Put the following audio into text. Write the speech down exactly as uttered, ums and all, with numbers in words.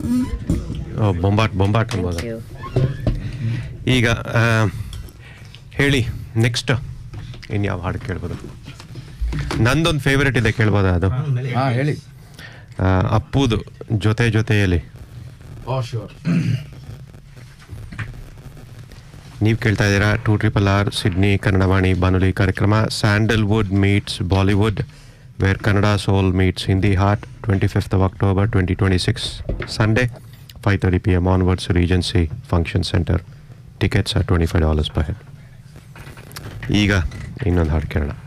ಬೊಂಬಾಟ್ ಬೊಂಬಾಟ್ ಅನ್ಬೋದು. ಈಗ ಹೇಳಿ ನೆಕ್ಸ್ಟ್ ಇನ್ಯಾವ ಹಾಡು ಕೇಳ್ಬೋದು? ನಂದೊಂದು ಫೇವ್ರೆಟ್ ಇದೆ, ಕೇಳ್ಬೋದಾ ಅದು? ಹಾಂ ಹೇಳಿ. ಅಪ್ಪುದು ಜೊತೆ ಜೊತೆಯಲ್ಲಿ. ನೀವು ಕೇಳ್ತಾ ಇದ್ದೀರಾ two triple R Sydney Kannadavani ಬಾನುಲಿ ಕಾರ್ಯಕ್ರಮ Sandalwood meets Bollywood, wear Kannada soul meets Hindi heart. Twenty fifth of October twenty twenty six Sunday five thirty P M onwards Regency function centre. Tickets R twenty five dollars per head. ಈಗ ಇನ್ನೊಂದು ಹಾಡು ಕೇಳೋಣ.